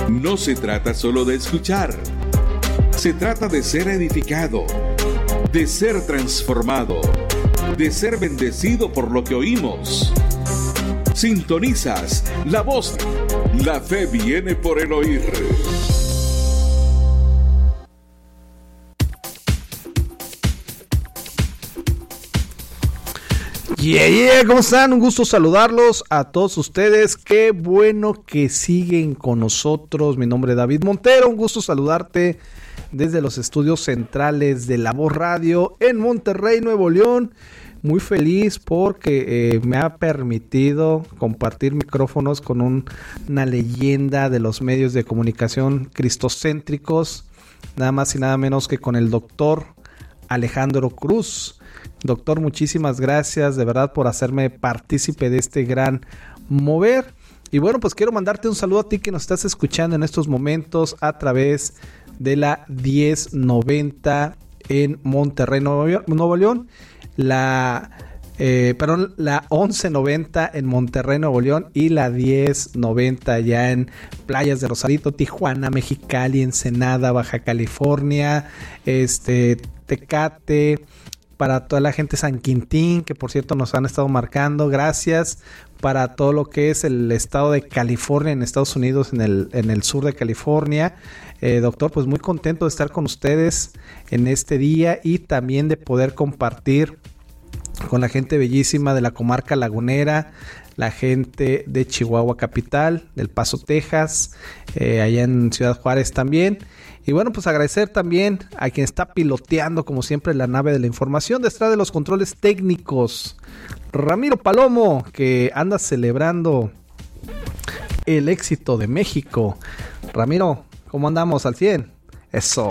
No se trata solo de escuchar, se trata de ser edificado, de ser transformado, de ser bendecido por lo que oímos. Sintonizas la voz. La fe viene por el oír. ¿Cómo están? Un gusto saludarlos a todos ustedes. Qué bueno que siguen con nosotros. Mi nombre es David Montero. Un gusto saludarte desde los estudios centrales de La Voz Radio en Monterrey, Nuevo León. Muy feliz porque me ha permitido compartir micrófonos con una leyenda de los medios de comunicación cristocéntricos, nada más y nada menos que con el doctor Alejandro Cruz. Doctor, muchísimas gracias de verdad por hacerme partícipe de este gran mover. Y bueno, pues quiero mandarte un saludo a ti que nos estás escuchando en estos momentos a través de la 1090 en Monterrey, Nuevo León. La 1190 en Monterrey, Nuevo León, y la 1090 ya en playas de Rosarito, Tijuana, Mexicali, Ensenada, Baja California, Tecate, para toda la gente San Quintín, que por cierto nos han estado marcando, gracias, para todo lo que es el estado de California en Estados Unidos, en el sur de California. Doctor, pues muy contento de estar con ustedes en este día y también de poder compartir con la gente bellísima de la comarca lagunera, la gente de Chihuahua capital, del Paso, Texas, allá en Ciudad Juárez también. Y bueno, pues agradecer también a quien está piloteando, como siempre, la nave de la información detrás de los controles técnicos, Ramiro Palomo, que anda celebrando el éxito de México. Ramiro, ¿cómo andamos? ¿Al 100? Eso.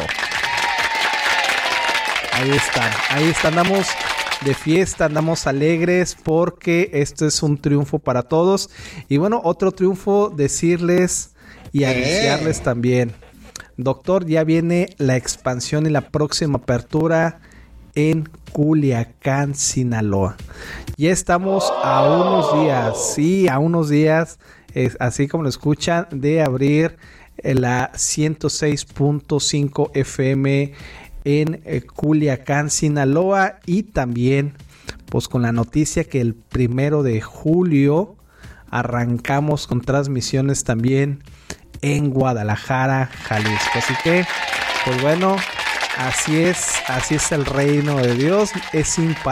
Ahí está, andamos de fiesta, andamos alegres porque esto es un triunfo para todos. Y bueno, otro triunfo, decirles y anunciarles también. Doctor, ya viene la expansión y la próxima apertura en Culiacán, Sinaloa. Ya estamos a unos días, así como lo escuchan, de abrir la 106.5 FM en Culiacán, Sinaloa, y también pues con la noticia que el 1 de julio arrancamos con transmisiones también en Guadalajara, Jalisco. Así que, pues bueno, así es el reino de Dios, es imparable.